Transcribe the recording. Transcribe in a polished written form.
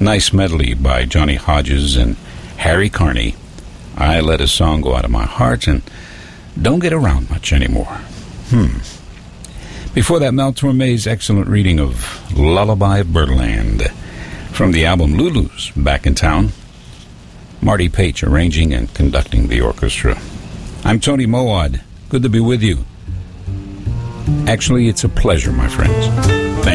Nice medley by Johnny Hodges and Harry Carney. I let a song go out of my heart and don't get around much anymore. Before that, Mel Torme's excellent reading of Lullaby of Birdland from the album Lulu's Back in Town. Marty Paich arranging and conducting the orchestra. I'm Tony Mowad. Good to be with you. Actually, it's a pleasure, my friends.